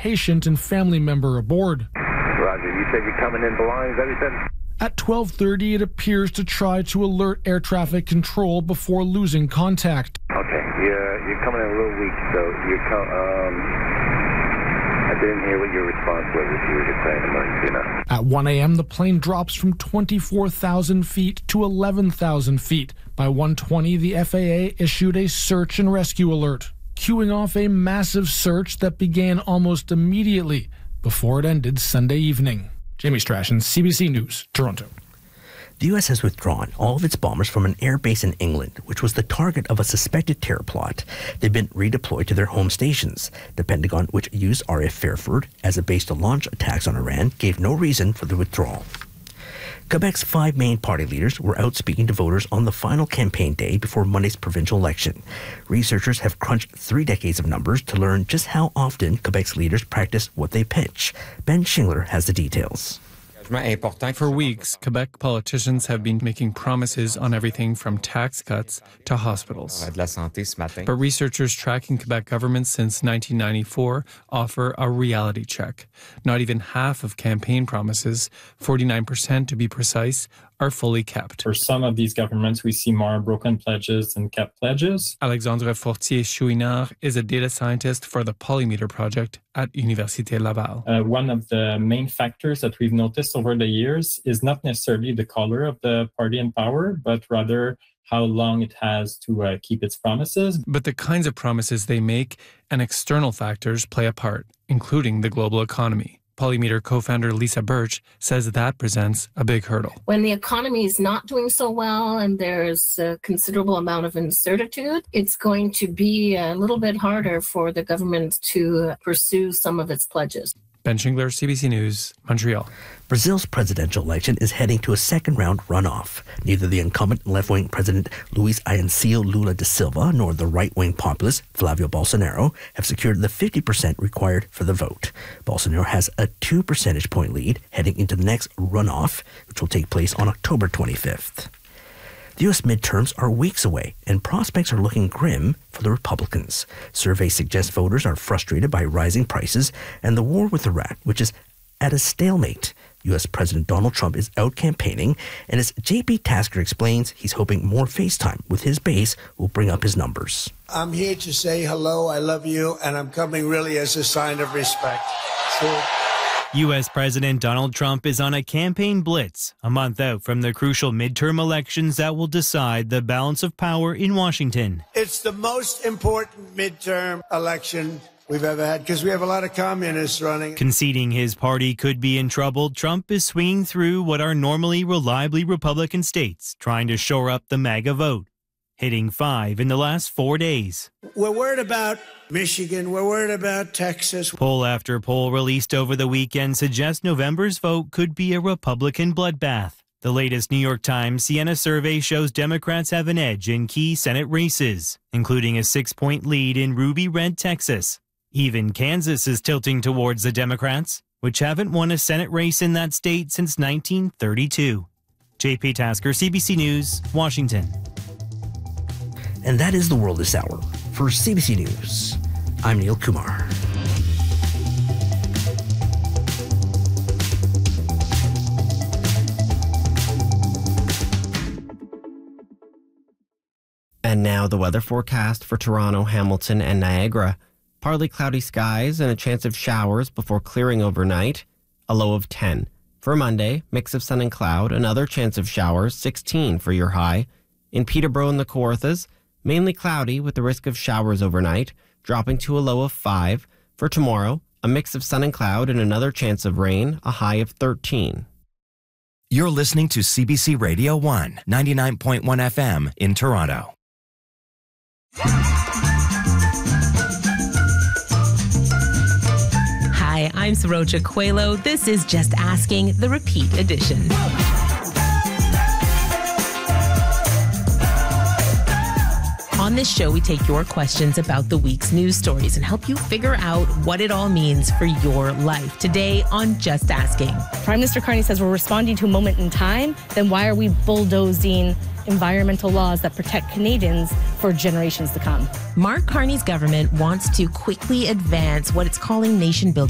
patient and family member aboard. Roger, you said you're coming in belongings, is that what you said? At 12:30, it appears to try to alert air traffic control before losing contact. Okay, you're coming in a little weak, so I didn't hear what your response was if you were declaring emergency or not. At 1 a.m., the plane drops from 24,000 feet to 11,000 feet. By 1:20, the FAA issued a search and rescue alert, cueing off a massive search that began almost immediately before it ended Sunday evening. Jamie Strachan, CBC News, Toronto. The U.S. has withdrawn all of its bombers from an air base in England, which was the target of a suspected terror plot. They've been redeployed to their home stations. The Pentagon, which used RAF Fairford as a base to launch attacks on Iran, gave no reason for the withdrawal. Quebec's 5 main party leaders were out speaking to voters on the final campaign day before Monday's provincial election. Researchers have crunched 3 decades of numbers to learn just how often Quebec's leaders practice what they pitch. Ben Schingler has the details. For weeks, Quebec politicians have been making promises on everything from tax cuts to hospitals. But researchers tracking Quebec government since 1994 offer a reality check. Not even half of campaign promises, 49% to be precise, are fully kept. For some of these governments, we see more broken pledges than kept pledges. Alexandre Fortier-Chouinard is a data scientist for the Polymeter Project at Université Laval. One of the main factors that we've noticed over the years is not necessarily the color of the party in power, but rather how long it has to keep its promises. But the kinds of promises they make and external factors play a part, including the global economy. Polymeter co-founder Lisa Birch says that presents a big hurdle. When the economy is not doing so well and there's a considerable amount of uncertainty, it's going to be a little bit harder for the government to pursue some of its pledges. Ben Schingler, CBC News, Montreal. Brazil's presidential election is heading to a second-round runoff. Neither the incumbent left-wing president Luiz Inacio Lula da Silva nor the right-wing populist Flavio Bolsonaro have secured the 50% required for the vote. Bolsonaro has a 2 percentage point lead heading into the next runoff, which will take place on October 25th. The U.S. midterms are weeks away, and prospects are looking grim for the Republicans. Surveys suggest voters are frustrated by rising prices and the war with Iran, which is at a stalemate. U.S. President Donald Trump is out campaigning, and as J.P. Tasker explains, he's hoping more FaceTime with his base will bring up his numbers. I'm here to say hello, I love you, and I'm coming really as a sign of respect. U.S. President Donald Trump is on a campaign blitz, a month out from the crucial midterm elections that will decide the balance of power in Washington. It's the most important midterm election we've ever had because we have a lot of communists running. Conceding his party could be in trouble, Trump is swinging through what are normally reliably Republican states, trying to shore up the MAGA vote, hitting 5 in the last 4 days. We're worried about Michigan. We're worried about Texas. Poll after poll released over the weekend suggests November's vote could be a Republican bloodbath. The latest New York Times Siena survey shows Democrats have an edge in key Senate races, including a 6-point lead in ruby red Texas. Even Kansas is tilting towards the Democrats, which haven't won a Senate race in that state since 1932. J.P. Tasker, CBC News, Washington. And that is the world this hour. For CBC News, I'm Neil Kumar. And now the weather forecast for Toronto, Hamilton, and Niagara. Partly cloudy skies and a chance of showers before clearing overnight. A low of 10. For Monday, mix of sun and cloud, another chance of showers, 16 for your high. In Peterborough and the Kawarthas, mainly cloudy with the risk of showers overnight, dropping to a low of 5. For tomorrow, a mix of sun and cloud and another chance of rain, a high of 13. You're listening to CBC Radio 1, 99.1 FM in Toronto. Hi, I'm Saroja Coelho. This is Just Asking, the repeat edition. On this show, we take your questions about the week's news stories and help you figure out what it all means for your life. Today on Just Asking. Prime Minister Carney says we're responding to a moment in time. Then why are we bulldozing environmental laws that protect Canadians for generations to come? Mark Carney's government wants to quickly advance what it's calling nation building.